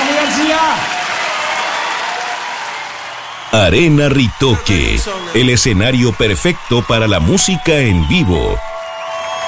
Charly García. Arena Ritoque, el escenario perfecto para la música en vivo.